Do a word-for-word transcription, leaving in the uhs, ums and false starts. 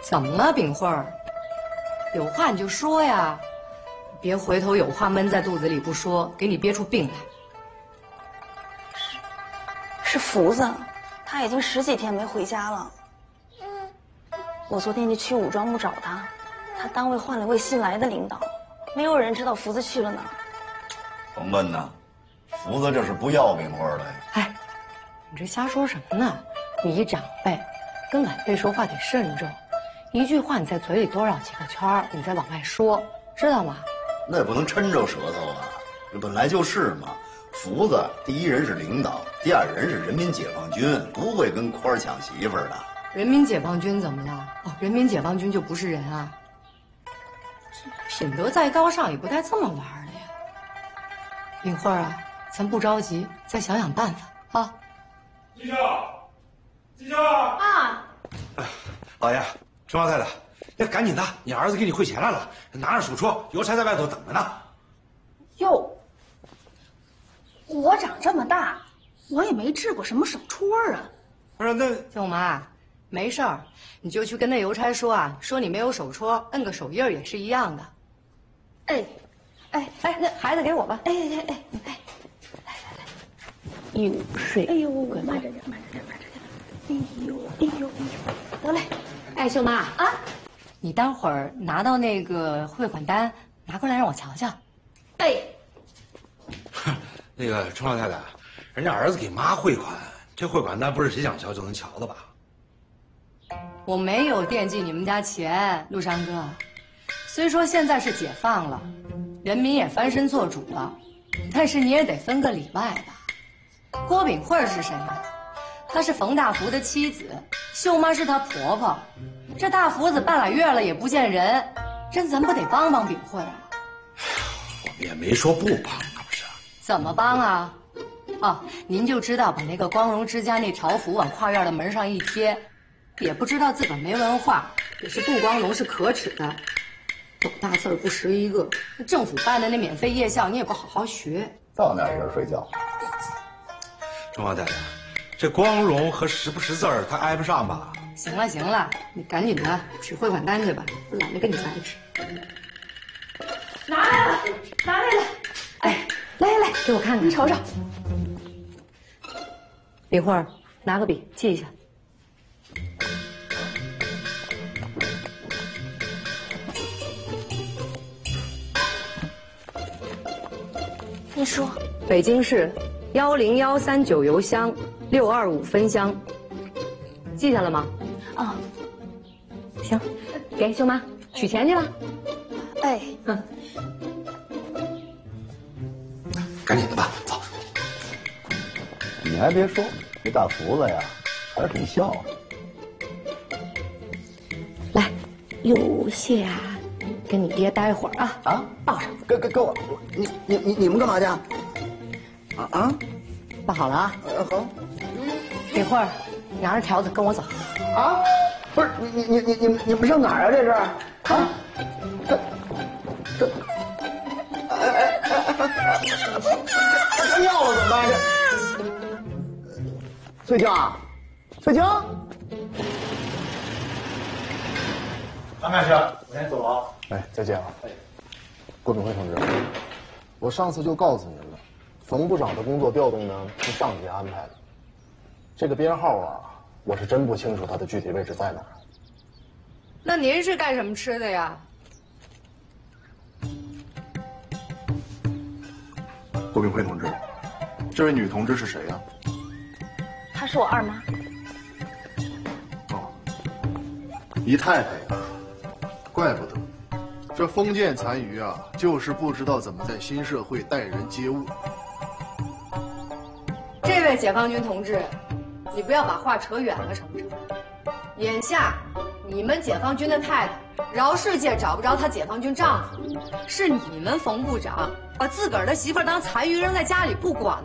怎么了，炳慧儿？有话你就说呀，别回头有话闷在肚子里不说，给你憋出病来。 是福子，他已经十几天没回家了。我昨天去区武装部找他，他单位换了位新来的领导，没有人知道福子去了哪儿。 甭问呐，福子这是不要炳慧儿了呀。 哎，你这瞎说什么呢？你一长辈，跟晚辈说话得慎重，一句话你在嘴里多绕几个圈儿，你再往外说，知道吗？ 那也不能抻着舌头啊，这本来就是嘛。福子第一人是领导，第二人是人民解放军，不会跟官儿抢媳妇儿的。 人民解放军怎么了？哦，人民解放军就不是人啊？品德再高尚也不带这么玩的呀。炳慧儿啊，咱不着急，再想想办法啊。 金秀，金秀啊！ 老爷，春花太太，要赶紧的，你儿子给你汇钱来了，拿着手戳，邮差在外头等着呢。 哟，我长这么大，我也没治过什么手戳啊。 不是那舅妈，没事儿，你就去跟那邮差说啊，说你没有手戳，摁个手印也是一样的。 哎，哎哎，那孩子给我吧。 哎哎哎哎，来来来， 有睡。 哎呦，慢着点，慢着点，慢着点。哎呦哎呦哎呦，得嘞。 哎，秀妈啊， 你待会儿拿到那个汇款单，拿过来让我瞧瞧。 哎， 那个春花太太，人家儿子给妈汇款，这汇款单不是谁想瞧就能瞧的吧？ 我没有惦记你们家钱，陆山哥。虽说现在是解放了，人民也翻身做主了，但是你也得分个里外吧。郭炳慧是谁呀？她是冯大福的妻子，秀妈是她婆婆。这大福子半拉月了也不见人，这咱不得帮帮炳慧啊？ 我们也没说不帮，可不是？ 怎么帮啊？哦，您就知道把那个光荣之家那条幅往跨院的门上一贴，也不知道自个儿没文化，也是不光荣，是可耻的。懂大字儿不识一个，政府办的那免费夜校你也不好好学。 到那儿睡觉。 春花太太，这光荣和识不识字儿，它挨不上吧？ 行了行了，你赶紧的取汇款单去吧，我懒得跟你掰扯。 拿来了，拿来了。 哎，来来来，给我看看，瞅瞅。炳慧儿，拿个笔记一下。 你说， 北京市幺零幺三九邮箱六二五分箱，记下了吗？ 啊， 行，给秀妈取钱去吧。 哎， 嗯， 赶紧的吧，走。 你还别说，这大福子呀，还是挺孝的。 来，有谢啊，跟你爹待会儿啊啊， 抱上， 跟跟跟我，你你你你们干嘛去？啊啊， 抱好了啊。 呃好。 炳慧儿，拿着条子跟我走。 啊，不是你你你你你你们上哪儿啊？这是啊？这这，哎哎哎哎，尿了怎么办？这翠清啊，翠清， 张干事，我先走了啊。 哎，再见啊！郭炳辉同志，我上次就告诉您了，冯部长的工作调动呢是上级安排的。这个编号啊，我是真不清楚他的具体位置在哪儿。 那您是干什么吃的呀？ 郭炳辉同志，这位女同志是谁呀？ 她是我二妈。 哦，姨太太呀，怪不得。这封建残余啊，就是不知道怎么在新社会待人接物。 这位解放军同志，你不要把话扯远了成不成？眼下你们解放军的太太饶世界找不着她解放军丈夫，是你们冯部长把自个儿的媳妇儿当残余扔在家里不管。